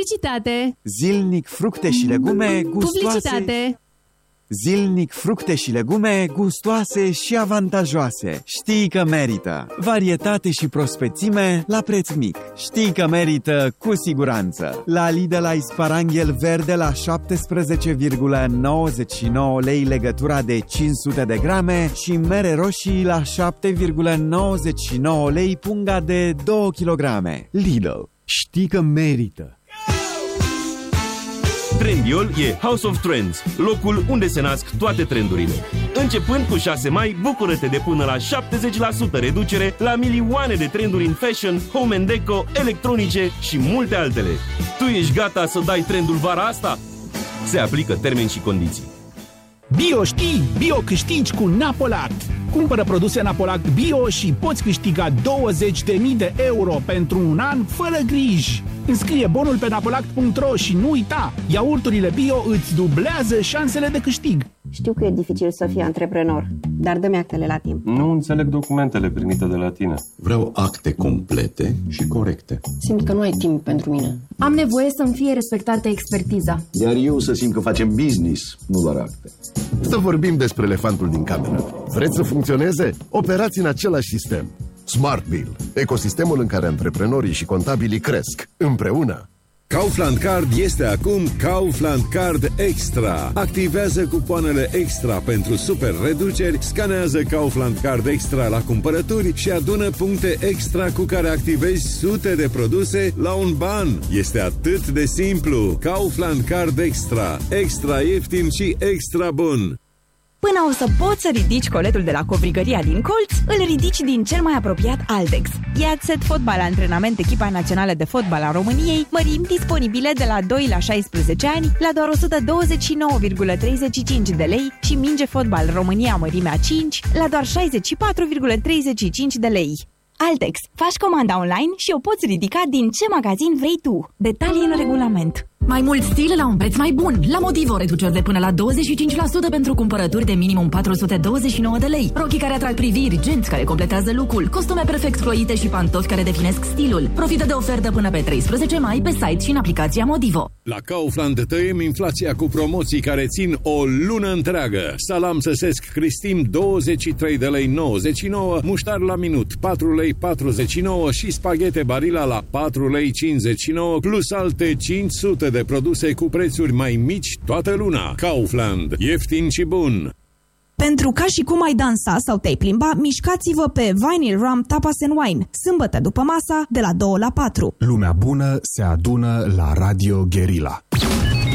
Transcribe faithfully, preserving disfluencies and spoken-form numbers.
Publicitate. Zilnic fructe și legume gustoase. Publicitate. Zilnic fructe și legume gustoase și avantajoase. Știi că merită varietate și prospețime la preț mic. Știi că merită cu siguranță. La Lidl ai sparanghel verde la șaptesprezece virgulă nouăzeci și nouă lei legătura de cinci sute de grame și mere roșii la șapte virgulă nouăzeci și nouă lei punga de două kilograme. Lidl, știi că merită. Trendyol e House of Trends, locul unde se nasc toate trendurile. Începând cu șase mai, bucură-te de până la șaptezeci la sută reducere la milioane de trenduri în fashion, home and deco, electronice și multe altele. Tu ești gata să dai trendul vara asta? Se aplică termeni și condiții. Bio știi, bio câștigi cu Napolact. Cumpără produse Napolact Bio și poți câștiga douăzeci de mii de euro pentru un an fără griji. Înscrie bonul pe napolact punct ro și nu uita, iaurturile Bio îți dublează șansele de câștig. Știu că e dificil să fii antreprenor, dar dă-mi actele la timp. Nu înțeleg documentele primite de la tine. Vreau acte complete și corecte. Simt că nu ai timp pentru mine. Am nevoie să-mi fie respectată expertiza. Iar eu să simt că facem business, nu doar acte. Să vorbim despre elefantul din cameră. Vreți să funcționeze? Operați în același sistem. SmartBill, ecosistemul în care antreprenorii și contabilii cresc împreună. Kaufland Card este acum Kaufland Card Extra. Activează cupoanele extra pentru super reduceri, scanează Kaufland Card Extra la cumpărături și adună puncte extra cu care activezi sute de produse la un ban. Este atât de simplu. Kaufland Card Extra. Extra ieftin și extra bun. Până o să poți să ridici coletul de la covrigăria din colț, îl ridici din cel mai apropiat Altex. Ia-ți set fotbal antrenament echipa națională de fotbal a României, mărimi disponibile de la doi la șaisprezece ani, la doar o sută douăzeci și nouă virgulă treizeci și cinci de lei și minge fotbal România mărimea cinci, la doar șaizeci și patru virgulă treizeci și cinci de lei. Altex. Faci comanda online și o poți ridica din ce magazin vrei tu. Detalii în regulament. Mai mult stil la un preț mai bun. La Motivo, reduceri de până la douăzeci și cinci la sută pentru cumpărături de minimum patru sute douăzeci și nouă de lei. Rochii care atrag priviri, genți care completează look-ul, costume perfect croite și pantofi care definesc stilul. Profită de ofertă până pe treisprezece mai pe site și în aplicația Motivo. La Kaufland tăiem inflația cu promoții care țin o lună întreagă. Salam săsesc Cristim douăzeci și trei de lei nouăzeci și nouă, muștar la minut patru lei patruzeci și nouă și spaghete Barilla la patru lei cincizeci și nouă plus alte cinci sute de produse cu prețuri mai mici toată luna. Kaufland. Ieftin și bun. Pentru ca și cum ai dansa sau te-ai plimba, mișcați-vă pe Vinyl Rum Tapas and Wine, sâmbătă după masa, de la două la patru. Lumea bună se adună la Radio Guerilla.